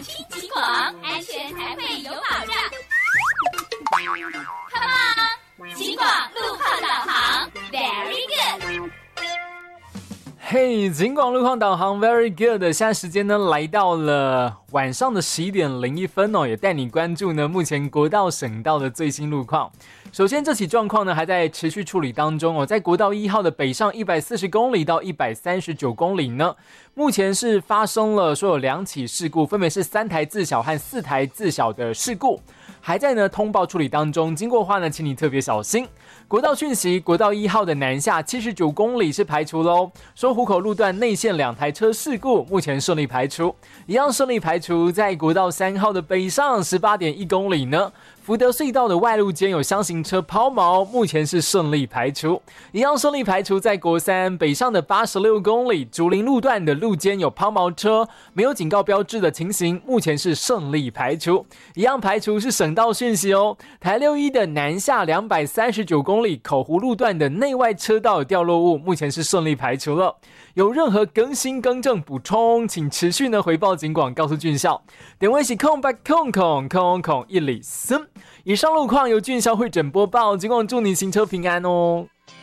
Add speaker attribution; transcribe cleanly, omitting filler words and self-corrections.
Speaker 1: 听警广，安全才会有保障。Come on， 警广路况导航 ，Very good。
Speaker 2: 嘿，警广路况导航 Very good。现在时间呢来到了晚上的11:01哦，也带你关注呢目前国道、省道的最新路况。首先，这起状况呢还在持续处理当中哦，在国道1号的北上140公里到139公里呢，目前是发生了说有2起事故，分别是3台自小和4台自小的事故，还在呢通报处理当中。经过的话呢，请你特别小心。国道讯息，国道1号的南下79公里是排除喽，说湖口路段内线2台车事故，目前顺利排除。一样顺利排除，在国道3号的北上18.1公里呢，福德隧道的外路间有箱型车抛锚，目前是顺利排除。一样顺利排除，在国3北上的86公里竹林路段的路间有抛锚车，没有警告标志的情形，目前是顺利排除。一样排除是省道讯息哦，台61的南下239公里口湖路段的内外车道有掉落物，目前是顺利排除了。有任何更新更正补充，请持续呢回报警广告诉俊校。点位是103。以上路况由俊校会诊播报，警广祝你行车平安哦。